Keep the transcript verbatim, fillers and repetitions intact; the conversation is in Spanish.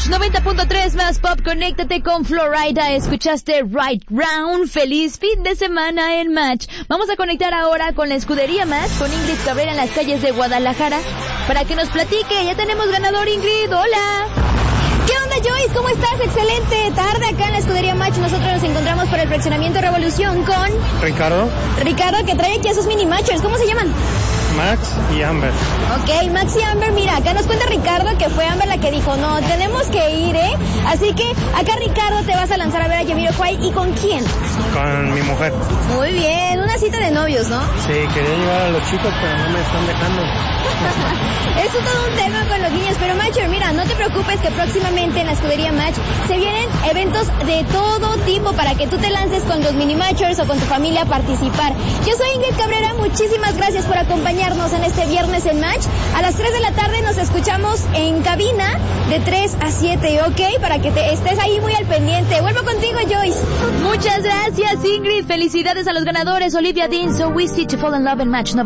Match noventa punto tres más Pop. Conéctate con Florida. Escuchaste Right Round. Feliz fin de semana en Match. Vamos a conectar ahora con la escudería Match, con Ingrid Cabrera en las calles de Guadalajara, para que nos platique. Ya tenemos ganador, Ingrid. Hola. ¿Qué onda, Joyce? ¿Cómo estás? Excelente tarde acá en la escudería Match. Nosotros nos encontramos por el fraccionamiento Revolución con Ricardo. Ricardo, que trae aquí a sus mini matchers. ¿Cómo se llaman? Max y Amber. Ok, Max y Amber, mira, acá nos cuenta Ricardo que fue Amber la que dijo, no, tenemos que ir, ¿eh? Así que acá, Ricardo, te vas a lanzar a ver a Jamiroquai. ¿Y con quién? Con mi mujer. Muy bien, una cita de novios, ¿no? Sí, quería llevar a los chicos, pero no me están dejando. Es todo un tema con los niños, pero Matcher, mira, no te preocupes que próximamente en la escudería Match se vienen eventos de todo tipo para que tú te lances con los mini Matchers o con tu familia a participar. Yo soy Ingrid Cabrera, muchísimas gracias por acompañarnos en este viernes en Match. A las tres de la tarde nos escuchamos en cabina de tres a siete, ¿ok? Para que te estés ahí muy al pendiente. Vuelvo contigo, Joyce. Muchas gracias, Ingrid. Felicidades a los ganadores. Olivia Dean, So Easy to Fall in Love en Match.